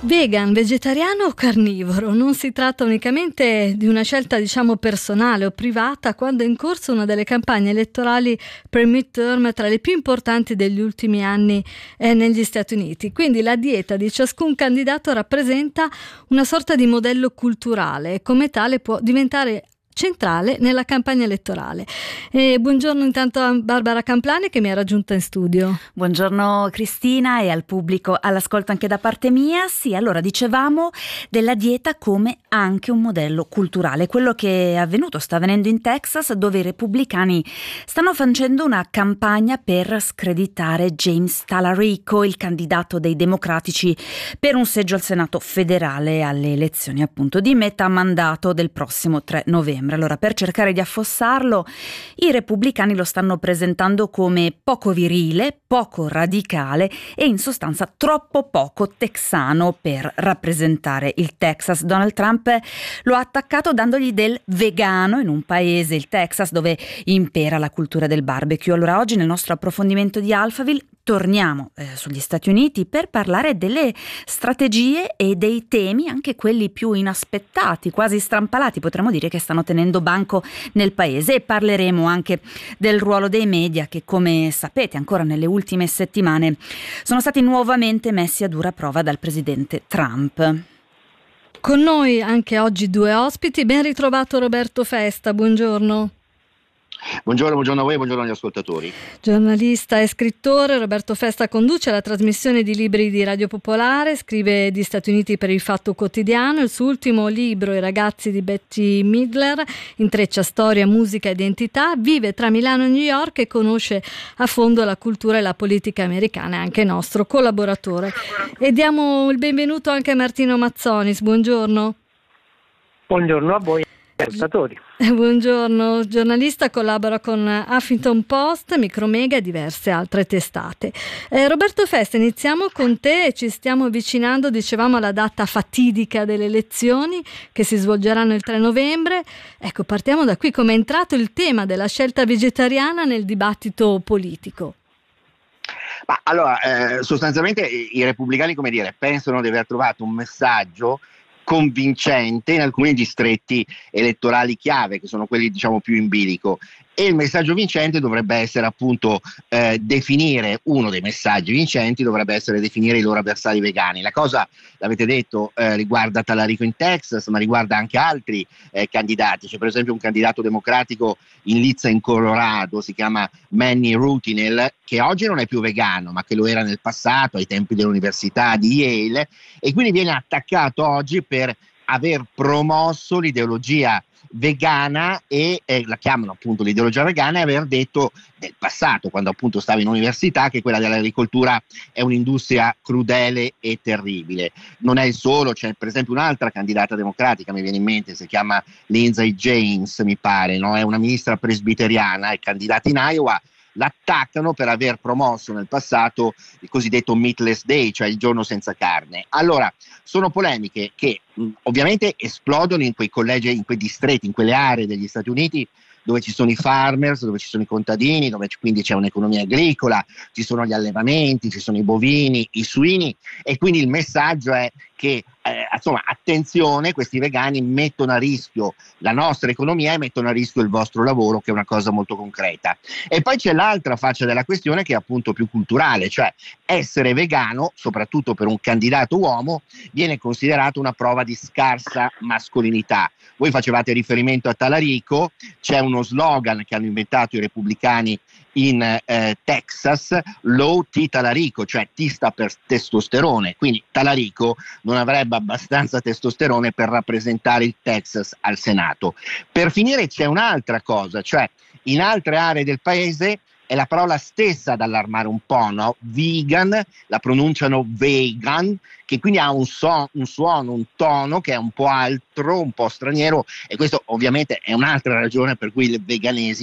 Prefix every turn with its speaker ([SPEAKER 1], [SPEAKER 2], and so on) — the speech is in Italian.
[SPEAKER 1] Vegan, vegetariano o carnivoro? Non si tratta unicamente di una scelta, personale o privata, quando è in corso una delle campagne elettorali per midterm tra le più importanti degli ultimi anni negli Stati Uniti. Quindi la dieta di ciascun candidato rappresenta una sorta di modello culturale e come tale può diventare centrale nella campagna elettorale. Buongiorno intanto a Barbara Camplani che mi ha raggiunta in studio.
[SPEAKER 2] Buongiorno Cristina e al pubblico all'ascolto anche da parte mia. Sì, allora dicevamo della dieta come anche un modello culturale, quello che è avvenuto, sta avvenendo in Texas, dove i repubblicani stanno facendo una campagna per screditare James Talarico, il candidato dei democratici per un seggio al Senato federale alle elezioni appunto di metà mandato del prossimo 3 novembre. Allora, per cercare di affossarlo, i repubblicani lo stanno presentando come poco virile, poco radicale e in sostanza troppo poco texano per rappresentare il Texas. Donald Trump lo ha attaccato dandogli del vegano in un paese, il Texas, dove impera la cultura del barbecue. Allora, oggi nel nostro approfondimento di Alphaville torniamo sugli Stati Uniti per parlare delle strategie e dei temi, anche quelli più inaspettati, quasi strampalati, potremmo dire, che stanno tenendo banco nel paese, e parleremo anche del ruolo dei media che, come sapete, ancora nelle ultime settimane sono stati nuovamente messi a dura prova dal presidente Trump.
[SPEAKER 1] Con noi anche oggi due ospiti. Ben ritrovato Roberto Festa, buongiorno.
[SPEAKER 3] Buongiorno a voi e buongiorno agli ascoltatori.
[SPEAKER 1] Giornalista e scrittore, Roberto Festa conduce la trasmissione di libri di Radio Popolare, scrive di Stati Uniti per il Fatto Quotidiano. Il suo ultimo libro, I ragazzi di Bette Midler, intreccia storia, musica e identità, vive tra Milano e New York e conosce a fondo la cultura e la politica americana, è anche nostro collaboratore. E diamo il benvenuto anche a Martino Mazzonis, buongiorno.
[SPEAKER 4] Buongiorno a voi ascoltatori.
[SPEAKER 1] Buongiorno, giornalista, collabora con Huffington Post, Micromega e diverse altre testate. Roberto Festa, iniziamo con te, ci stiamo avvicinando, dicevamo, alla data fatidica delle elezioni che si svolgeranno il 3 novembre. Ecco, partiamo da qui. Come è entrato il tema della scelta vegetariana nel dibattito politico?
[SPEAKER 3] Ma allora, sostanzialmente i repubblicani, pensano di aver trovato un messaggio convincente in alcuni distretti elettorali chiave, che sono quelli più in bilico, e il messaggio vincente dovrebbe essere appunto definire, uno dei messaggi vincenti dovrebbe essere definire i loro avversari vegani. La cosa, l'avete detto, riguarda Talarico in Texas, ma riguarda anche altri candidati. C'è per esempio un candidato democratico in Lizza in Colorado, si chiama Manny Rutinel, che oggi non è più vegano, ma che lo era nel passato, ai tempi dell'università di Yale, e quindi viene attaccato oggi per aver promosso l'ideologia vegana e la chiamano appunto l'ideologia vegana, e aver detto del passato, quando appunto stava in università, che quella dell'agricoltura è un'industria crudele e terribile. Non è il solo, c'è per esempio un'altra candidata democratica, mi viene in mente, si chiama Lindsey James, mi pare, no? È una ministra presbiteriana, è candidata in Iowa. L'attaccano per aver promosso nel passato il cosiddetto Meatless Day, cioè il giorno senza carne. Allora, sono polemiche che ovviamente esplodono in quei collegi, in quei distretti, in quelle aree degli Stati Uniti dove ci sono i farmers, dove ci sono i contadini, dove quindi c'è un'economia agricola, ci sono gli allevamenti, ci sono i bovini, i suini, e quindi il messaggio è che attenzione, questi vegani mettono a rischio la nostra economia e mettono a rischio il vostro lavoro, che è una cosa molto concreta. E poi c'è l'altra faccia della questione, che è appunto più culturale, cioè essere vegano, soprattutto per un candidato uomo, viene considerato una prova di scarsa mascolinità. Voi facevate riferimento a Talarico, c'è uno slogan che hanno inventato i repubblicani in Texas, Low T Talarico, cioè T sta per testosterone, quindi Talarico non avrebbe abbastanza testosterone per rappresentare il Texas al Senato. Per finire c'è un'altra cosa, cioè in altre aree del paese è la parola stessa ad allarmare un po', no? Vegan, la pronunciano vegan, che quindi ha un suono, un tono che è un po' altro, un po' straniero, e questo ovviamente è un'altra ragione per cui il veganesimo